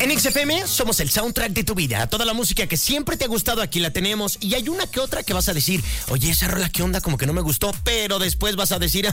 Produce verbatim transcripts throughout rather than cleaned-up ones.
En X F M somos el soundtrack de tu vida. Toda la música que siempre te ha gustado aquí la tenemos. Y hay una que otra que vas a decir, oye, esa rola, ¿qué onda? Como que no me gustó. Pero después vas a decir,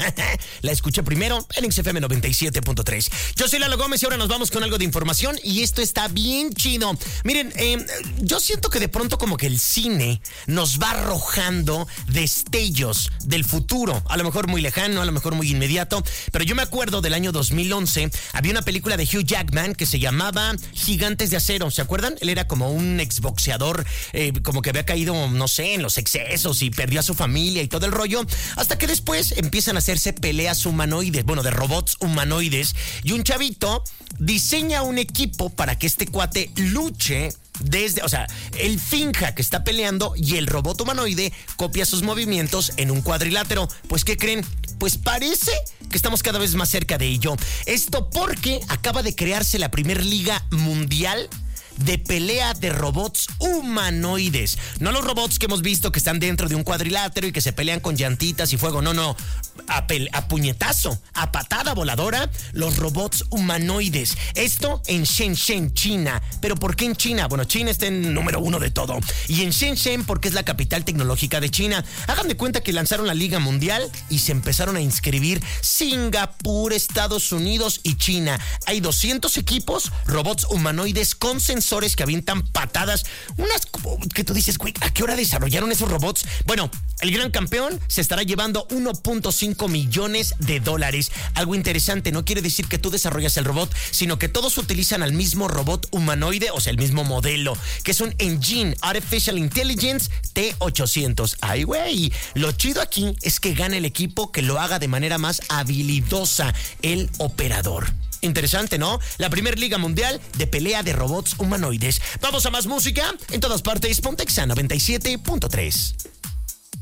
la escuché primero en X F M noventa y siete punto tres. Yo soy Lalo Gómez y ahora nos vamos con algo de información. Y esto está bien chido. Miren, eh, yo siento que de pronto como que el cine nos va arrojando destellos del futuro. A lo mejor muy lejano, a lo mejor muy inmediato. Pero yo me acuerdo del año dos mil once, había una película de Hugh Jackman que se llamaba Gigantes de Acero, ¿se acuerdan? Él era como un exboxeador, eh, como que había caído, no sé, en los excesos y perdió a su familia y todo el rollo, hasta que después empiezan a hacerse peleas humanoides, bueno, de robots humanoides, y un chavito diseña un equipo para que este cuate luche desde, o sea, él finja que está peleando y el robot humanoide copia sus movimientos en un cuadrilátero. Pues, ¿qué creen? Pues parece que estamos cada vez más cerca de ello. Esto porque acaba de crearse la primer liga mundial de pelea de robots humanoides. No los robots que hemos visto que están dentro de un cuadrilátero y que se pelean con llantitas y fuego. No, no. A, pel- a puñetazo, a patada voladora, los robots humanoides. Esto en Shenzhen, China. ¿Pero por qué en China? Bueno, China está en número uno de todo. Y en Shenzhen porque es la capital tecnológica de China. Hagan de cuenta que lanzaron la Liga Mundial y se empezaron a inscribir Singapur, Estados Unidos y China. Hay doscientos equipos, robots humanoides con sensores que avientan patadas. Unas que tú dices, güey, ¿a qué hora desarrollaron esos robots? Bueno, el gran campeón se estará llevando uno punto cinco millones de dólares. Algo interesante, no quiere decir que tú desarrollas el robot, sino que todos utilizan al mismo robot humanoide, o sea, el mismo modelo, que es un Engine Artificial Intelligence T ochocientos. Ay, güey, lo chido aquí es que gana el equipo que lo haga de manera más habilidosa, el operador. Interesante, ¿no? La primer liga mundial de pelea de robots humanoides. Vamos a más música. En todas partes, Pontexa noventa y siete punto tres.